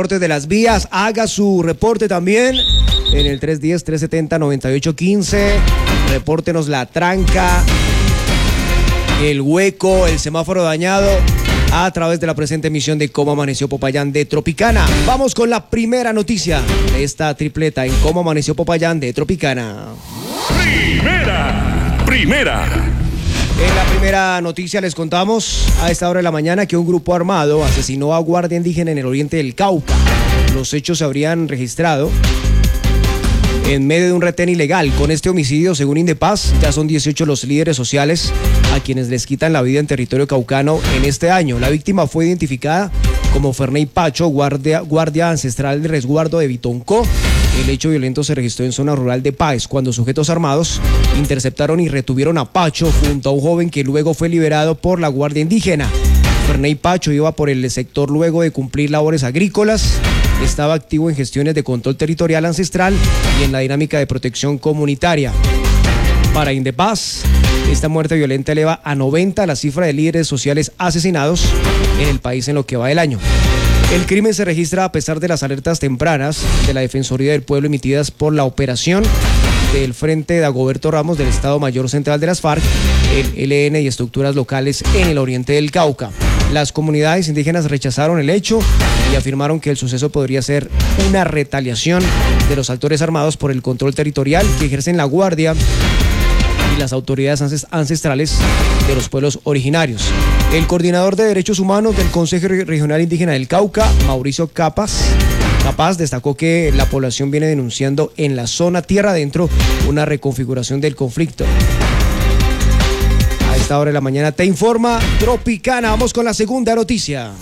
De las vías, haga su reporte también en el 310-370-9815. Repórtenos la tranca, el hueco, el semáforo dañado a través de la presente emisión de Cómo Amaneció Popayán de Tropicana. Vamos con la primera noticia de esta tripleta en Cómo Amaneció Popayán de Tropicana. Primera. En la primera noticia les contamos a esta hora de la mañana que un grupo armado asesinó a guardia indígena en el oriente del Cauca. Los hechos se habrían registrado en medio de un retén ilegal. Con este homicidio, según Indepaz, ya son 18 los líderes sociales a quienes les quitan la vida en territorio caucano en este año. La víctima fue identificada como Ferney Pacho, guardia ancestral de resguardo de Bitoncó. El hecho violento se registró en zona rural de Páez, cuando sujetos armados interceptaron y retuvieron a Pacho junto a un joven que luego fue liberado por la guardia indígena. Ferney Pacho iba por el sector luego de cumplir labores agrícolas. Estaba activo en gestiones de control territorial ancestral y en la dinámica de protección comunitaria. Para Indepaz, esta muerte violenta eleva a 90 la cifra de líderes sociales asesinados en el país en lo que va del año. El crimen se registra a pesar de las alertas tempranas de la Defensoría del Pueblo emitidas por la operación del Frente Dagoberto Ramos del Estado Mayor Central de las FARC, el ELN y estructuras locales en el oriente del Cauca. Las comunidades indígenas rechazaron el hecho y afirmaron que el suceso podría ser una retaliación de los actores armados por el control territorial que ejercen la guardia y las autoridades ancestrales de los pueblos originarios. El coordinador de Derechos Humanos del Consejo Regional Indígena del Cauca, Mauricio Capaz, destacó que la población viene denunciando en la zona tierra adentro una reconfiguración del conflicto. A esta hora de la mañana te informa Tropicana. Vamos con la segunda noticia.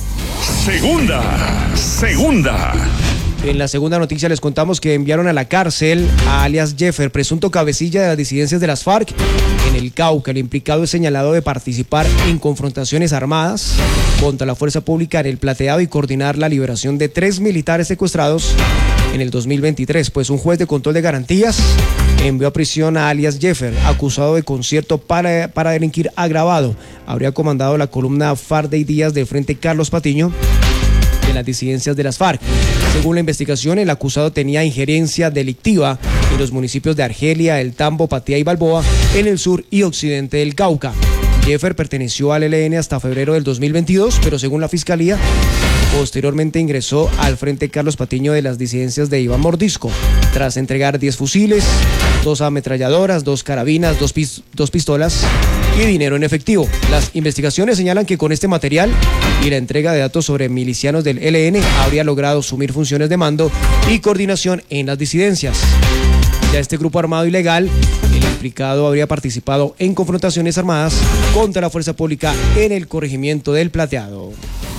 Segunda. En la segunda noticia les contamos que enviaron a la cárcel a alias Jeffer, presunto cabecilla de las disidencias de las FARC en el Cauca. El implicado es señalado de participar en confrontaciones armadas contra la fuerza pública en el Plateado y coordinar la liberación de 3 militares secuestrados en el 2023, pues un juez de control de garantías envió a prisión a alias Jeffer, acusado de concierto para delinquir agravado. Habría comandado la columna FARC de Díaz del Frente Carlos Patiño de las disidencias de las FARC. Según la investigación, el acusado tenía injerencia delictiva en los municipios de Argelia, El Tambo, Patía y Balboa, en el sur y occidente del Cauca. Jeffer perteneció al ELN hasta febrero del 2022, pero según la Fiscalía, posteriormente ingresó al Frente Carlos Patiño de las disidencias de Iván Mordisco, tras entregar 10 fusiles, 2 ametralladoras, 2 carabinas, 2 pistolas y dinero en efectivo. Las investigaciones señalan que con este material y la entrega de datos sobre milicianos del ELN habría logrado asumir funciones de mando y coordinación en las disidencias. Ya este grupo armado ilegal, el implicado habría participado en confrontaciones armadas contra la fuerza pública en el corregimiento del Plateado.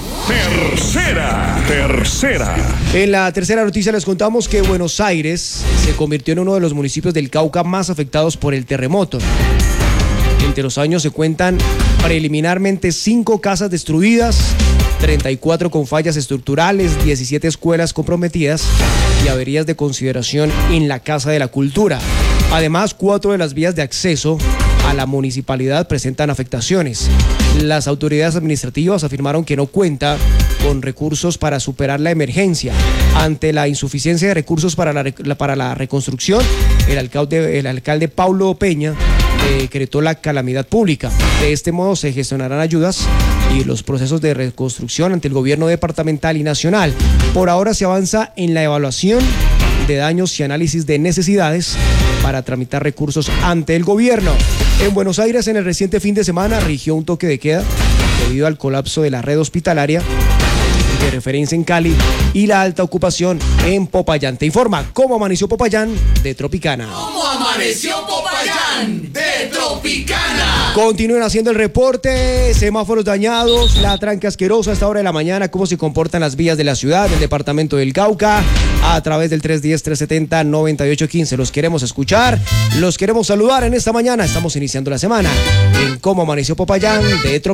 Tercera. En la tercera noticia les contamos que Buenos Aires se convirtió en uno de los municipios del Cauca más afectados por el terremoto. Entre los años se cuentan preliminarmente 5 casas destruidas, 34 con fallas estructurales, 17 escuelas comprometidas y averías de consideración en la Casa de la Cultura. Además, 4 de las vías de acceso a la municipalidad presentan afectaciones. Las autoridades administrativas afirmaron que no cuenta con recursos para superar la emergencia. Ante la insuficiencia de recursos para la reconstrucción, el alcalde Paulo Peña decretó la calamidad pública. De este modo se gestionarán ayudas y los procesos de reconstrucción ante el gobierno departamental y nacional. Por ahora se avanza en la evaluación de daños y análisis de necesidades para tramitar recursos ante el gobierno. En Buenos Aires, en el reciente fin de semana, rigió un toque de queda debido al colapso de la red hospitalaria de referencia en Cali y la alta ocupación en Popayán. Te informa Cómo Amaneció Popayán de Tropicana. ¿Cómo amaneció Popayán de Tropicana? Continúen haciendo el reporte, semáforos dañados, la tranca asquerosa a esta hora de la mañana, cómo se comportan las vías de la ciudad, del departamento del Cauca, a través del 310-370-9815. Los queremos escuchar, los queremos saludar en esta mañana. Estamos iniciando la semana en Cómo Amaneció Popayán de Tropicana.